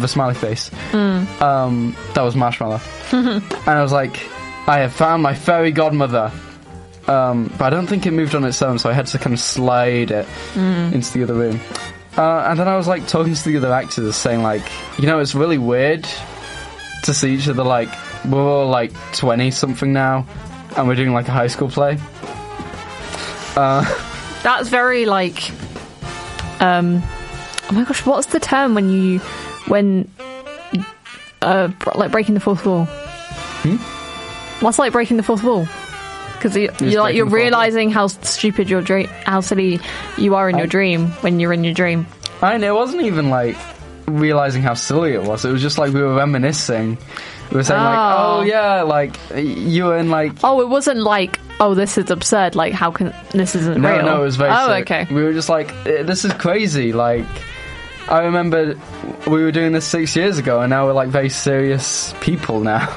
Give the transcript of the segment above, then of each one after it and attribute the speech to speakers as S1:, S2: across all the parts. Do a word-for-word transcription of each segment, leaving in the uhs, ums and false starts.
S1: a smiley face.
S2: Mm.
S1: Um, that was Marshmallow. And I was like, I have found my fairy godmother. Um, but I don't think it moved on its own, so I had to kind of slide it mm. into the other room. Uh, and then I was like talking to the other actors, saying like, you know, it's really weird to see each other, like, we're all like twenty something now, and we're doing like a high school play. Uh,
S2: That's very like, um, oh my gosh, what's the term when you, when, uh, like breaking the fourth wall?
S1: Hmm?
S2: What's like breaking the fourth wall? Because you, you're like you're realizing how stupid your dream, how silly you are in your I, dream when you're in your dream.
S1: I know, it wasn't even like realizing how silly it was. It was just like we were reminiscing. We were saying oh. like, oh yeah, like you were in like.
S2: Oh, it wasn't like, oh, this is absurd. Like, how can this isn't
S1: no,
S2: real?
S1: No, no, it was very.
S2: Oh,
S1: sick.
S2: Okay.
S1: We were just like, this is crazy. Like, I remember we were doing this six years ago, and now we're like very serious people now.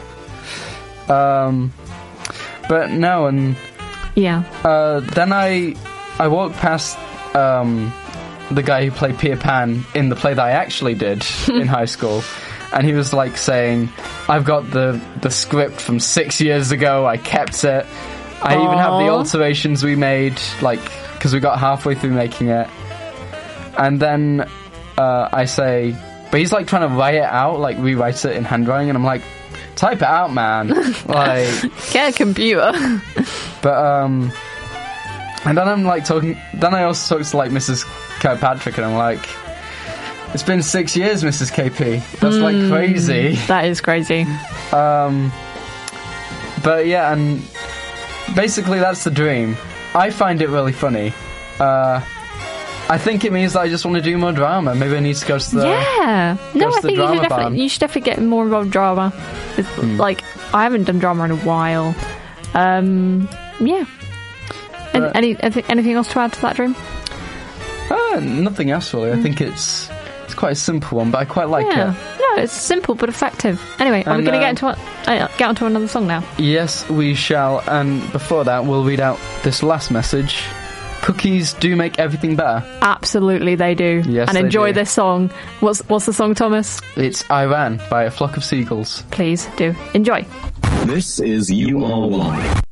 S1: Um. But no, and
S2: yeah.
S1: Uh, then I I walked past um, the guy who played Peter Pan in the play that I actually did in high school, and he was like saying, "I've got the the script from six years ago. I kept it. I Aww. even have the alterations we made, like because we got halfway through making it." And then uh, I say, but he's like trying to write it out, like rewrite it in handwriting, and I'm like, type it out, man. Like,
S2: get a computer.
S1: But um, and then I'm like talking. Then I also talked to like Missus Kirkpatrick, and I'm like, it's been six years, Missus K P. That's mm, like crazy.
S2: That is crazy.
S1: Um, but yeah, and basically that's the dream. I find it really funny. Uh. I think it means that I just want to do more drama. Maybe I need to go to the
S2: yeah.
S1: Go
S2: no,
S1: to
S2: I
S1: the
S2: think you should, definitely,
S1: band.
S2: you should definitely get more involved in drama. It's,
S1: mm.
S2: Like I haven't done drama in a while. Um, yeah. And, any anything else to add to that dream?
S1: Uh, nothing else really. Mm. I think it's it's quite a simple one, but I quite like
S2: yeah.
S1: it.
S2: No, it's simple but effective. Anyway, are and, we going to uh, get into uh, get onto another song now?
S1: Yes, we shall. And before that, we'll read out this last message. Cookies do make everything better.
S2: Absolutely, they do.
S1: Yes,
S2: and
S1: they
S2: enjoy
S1: do.
S2: this song. What's what's the song, Thomas?
S1: It's I Ran by A Flock of Seagulls.
S2: Please do enjoy.
S3: This is U R Y.